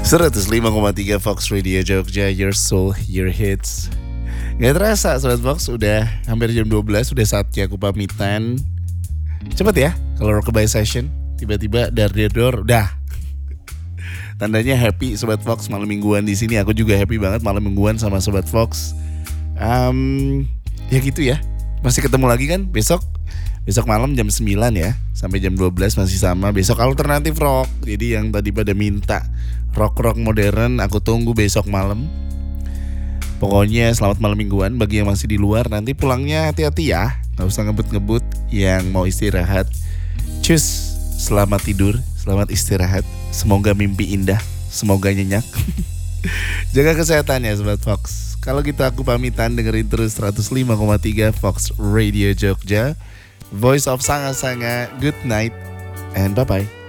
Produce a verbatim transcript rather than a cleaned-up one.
seratus lima koma tiga Fox Radio Jogja, your soul, your hits. Gak terasa Sobat Fox, udah hampir jam dua belas, udah saatnya aku pamitan. Cepet ya, kalau Rockabye Session tiba-tiba dari door udah. Tandanya happy Sobat Fox, malam mingguan di sini. Aku juga happy banget malam mingguan sama Sobat Fox. Um, ya gitu ya. Masih ketemu lagi kan besok? Besok malam jam sembilan ya, sampai jam dua belas masih sama. Besok alternatif rock. Jadi yang tadi pada minta rock-rock modern, aku tunggu besok malam. Pokoknya selamat malam mingguan bagi yang masih di luar. Nanti pulangnya hati-hati ya, gak usah ngebut-ngebut. Yang mau istirahat, cus, selamat tidur, selamat istirahat. Semoga mimpi indah, semoga nyenyak. Jaga kesehatan ya Sobat Fox. Kalau gitu aku pamitan, dengerin terus seratus lima koma tiga Fox Radio Jogja, Voice of Sanga-Sanga. Good night and bye-bye.